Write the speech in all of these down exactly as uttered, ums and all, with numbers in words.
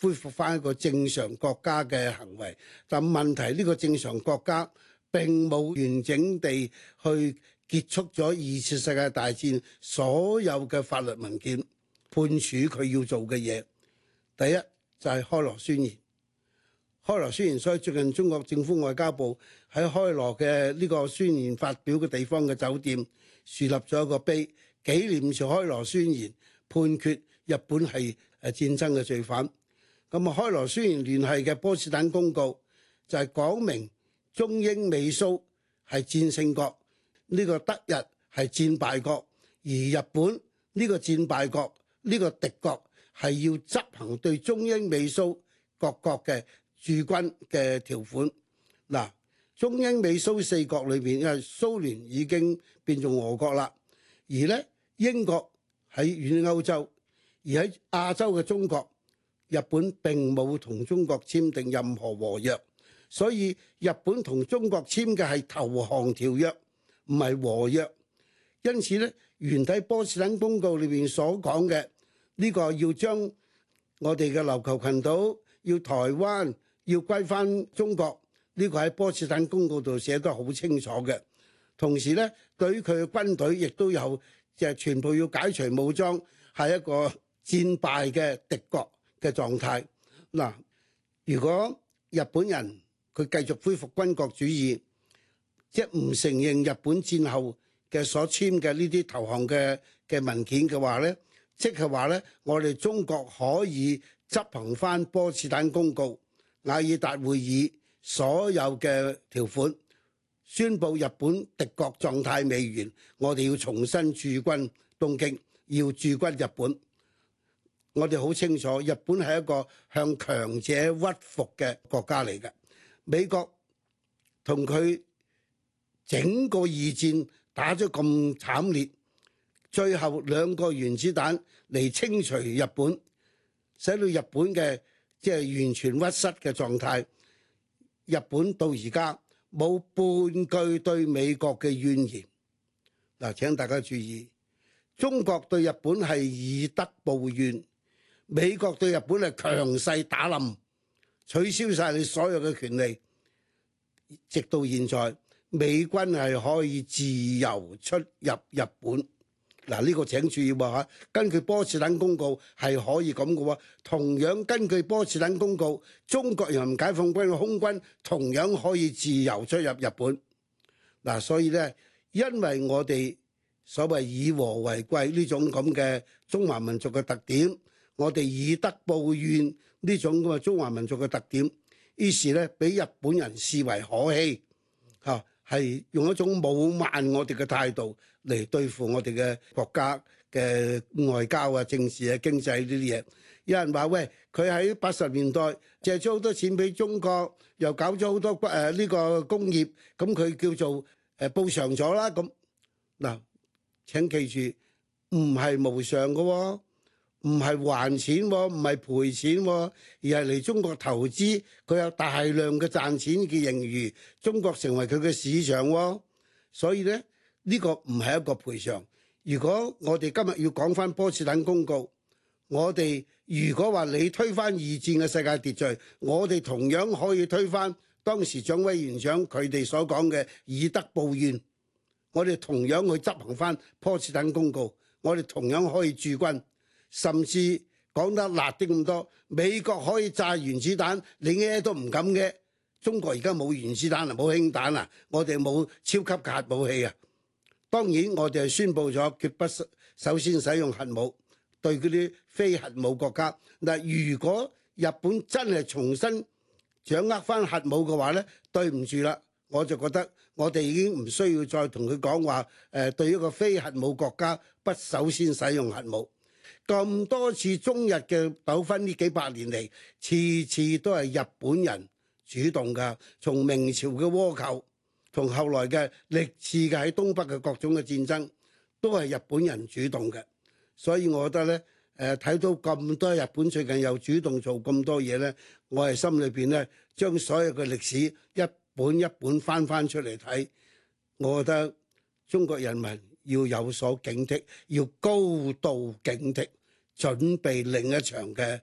恢復翻一個正常國家嘅行為。但問題呢個正常國家並冇完整地去結束咗二次世界大戰所有嘅法律文件判處佢要做嘅嘢。第一就係開羅宣言。開羅宣言，所以最近中國政府外交部喺開羅嘅呢個宣言發表嘅地方嘅酒店樹立咗一個碑，紀念住開羅宣言判決日本係誒戰爭嘅罪犯。咁啊，開羅宣言聯繫嘅波茨坦公告就係講明中英美蘇係戰勝國，呢個德日係戰敗國，而日本呢個戰敗國呢個敵國係要執行對中英美蘇各國嘅駐軍嘅條款。嗱，中英美蘇四國裏邊，因為蘇聯已經變做俄國啦，而咧英國喺遠歐洲，而喺亞洲嘅中國，日本並冇同中國簽訂任何和約，所以日本同中國簽嘅係投降條約，唔係和約。因此咧，原體波茨坦公告裏邊所講嘅呢個要將我哋嘅琉球群島、要台灣要歸翻中國，呢個喺波茨坦公告度寫得好清楚嘅。同時咧，對於佢嘅軍隊亦都有即係全部要解除武裝，係一個戰敗嘅敵國嘅狀態。嗱，如果日本人佢繼續恢復軍國主義，即係唔承認日本戰後嘅所簽嘅呢啲投降嘅嘅文件嘅話咧，即係話咧，我哋中國可以執行翻波茨坦公告、雅爾達會議所有嘅條款，宣布日本敵國狀態未完，我哋要重新駐軍東京，要駐軍日本。我哋好清楚，日本係一個向強者屈服嘅國家嚟嘅。美國同佢整個二戰打咗咁慘烈，最後兩個原子彈嚟清除日本，使到日本嘅即係完全屈膝嘅狀態。日本到而家冇半句對美國嘅怨言。嗱，請大家注意，中國對日本係以德報怨，美國對日本係強勢打冧，取消晒你所有嘅權利。直到現在，美軍係可以自由出入日本。嗱，呢個請注意喎嚇，根據波茨坦公告係可以咁嘅喎。同樣根據波茨坦公告，中國人民解放軍嘅空軍同樣可以自由出入日本。嗱，所以咧，因為我哋所謂以和為貴呢種咁嘅中華民族嘅特點，我哋以德報怨呢種咁嘅中華民族嘅特點，於是咧俾日本人視為可欺嚇。係用一種侮慢我哋嘅態度嚟對付我哋嘅國家嘅外交啊、政治啊、經濟呢啲嘢。有人話喂，佢喺八十年代借咗好多錢俾中國，又搞咗好多誒呢個工業，咁佢叫做誒報償咗啦。咁嗱，請記住，唔係無償嘅喎。唔係還錢喎，唔係賠錢喎，而係嚟中國投資，佢有大量嘅賺錢嘅盈餘，中國成為佢嘅市場喎。所以咧，呢個唔係一個賠償。如果我哋今日要講翻波茨坦公告，我哋如果話你推翻二戰嘅世界秩序，我哋同樣可以推翻當時蔣委員長佢哋所講嘅以德報怨，我哋同樣去執行翻波茨坦公告，我哋同樣可以駐軍。甚至講得辣啲咁多，美國可以炸原子彈，你嘅都唔敢嘅。中國而家冇原子彈啊，冇氫彈啊，我哋冇超級核武器啊。當然我哋係宣布咗絕不首先使用核武對嗰啲非核武國家。嗱，如果日本真係重新掌握翻核武嘅話咧，對唔住啦，我就覺得我哋已經唔需要再同佢講話誒，對一個非核武國家不首先使用核武。咁多次中日嘅糾紛呢幾百年嚟，次次都係日本人主動㗎。從明朝嘅倭寇，同後來嘅歷次嘅喺東北嘅各種嘅戰爭，都係日本人主動嘅。所以我覺得咧，誒睇到咁多日本最近又主動做咁多嘢咧，我係心裏邊咧將所有嘅歷史一本一本翻翻出嚟睇，我覺得中國人民要有所警惕，要高度警惕，準備另一場嘅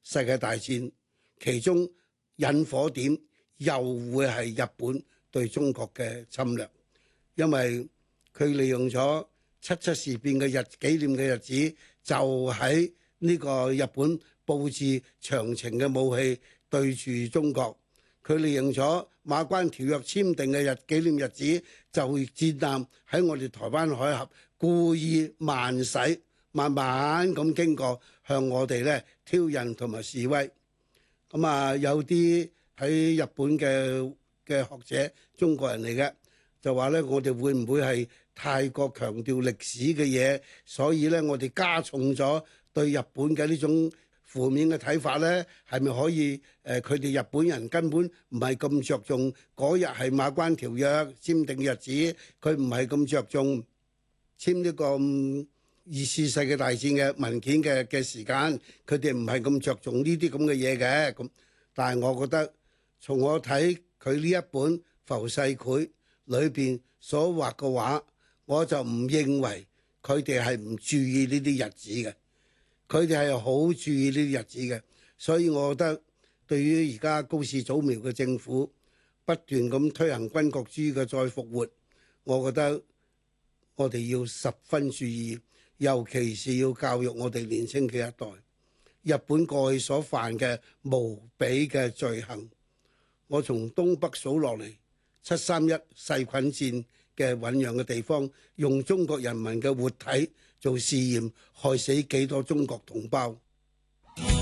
世界大戰，其中引火點又會係日本對中國嘅侵略，因為佢利用咗七七事變嘅日紀念嘅日子，就喺呢個日本佈置長程嘅武器對住中國。佢利用咗馬關條約簽訂嘅日紀念日子，就戰艦喺我哋台灣海峽故意慢駛，慢慢咁經過，向我哋咧挑釁同埋示威。咁啊，有啲喺日本嘅嘅學者，中國人嚟嘅，就話咧，我哋會唔會係太過強調歷史嘅嘢，所以咧我哋加重咗對日本嘅呢種負面嘅睇法呢？係咪可以？誒、呃，佢哋日本人根本唔係咁着重嗰日係馬關條約簽訂日子，佢唔係咁着重簽呢個二次世界大戰嘅文件嘅嘅時間，佢哋唔係咁着重呢啲咁嘅嘢嘅。咁，但係我覺得從我睇佢呢一本浮世繪裏邊所畫嘅畫，我就唔認為佢哋係唔注意呢啲日子嘅。佢哋係好注意呢啲日子嘅，所以我覺得對於而家高市早苗嘅政府不斷咁推行軍國主義嘅再復活，我覺得我哋要十分注意，尤其是要教育我哋年輕嘅一代。日本過去所犯嘅無比嘅罪行，我從東北數落嚟，七三一細菌戰嘅醖釀嘅地方，用中國人民嘅活體做試驗，害死幾多中國同胞。